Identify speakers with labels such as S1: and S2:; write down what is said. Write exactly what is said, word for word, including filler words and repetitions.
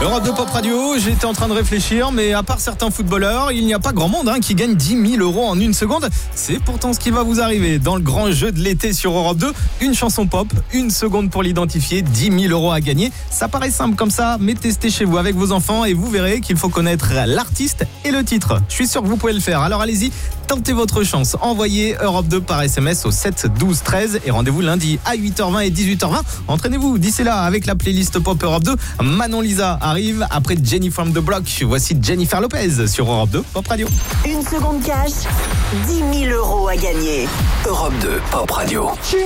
S1: Europe deux Pop Radio, j'étais en train de réfléchir, mais à part certains footballeurs, il n'y a pas grand monde hein, qui gagne dix mille euros en une seconde. C'est pourtant ce qui va vous arriver dans le grand jeu de l'été sur Europe deux. Une chanson pop, une seconde pour l'identifier, dix mille euros à gagner. Ça paraît simple comme ça, mais testez chez vous avec vos enfants et vous verrez qu'il faut connaître l'artiste et le titre. Je suis sûr que vous pouvez le faire, alors allez-y, tentez votre chance. Envoyez Europe deux par S M S au sept douze treize et rendez-vous lundi à huit heures vingt et dix-huit heures vingt. Entraînez-vous d'ici là avec la playlist Pop Europe deux. Manon Lisa arrive après Jenny from the Block. Voici Jennifer Lopez sur Europe deux Pop Radio.
S2: Une seconde cash, dix mille euros à gagner.
S3: Europe deux Pop Radio.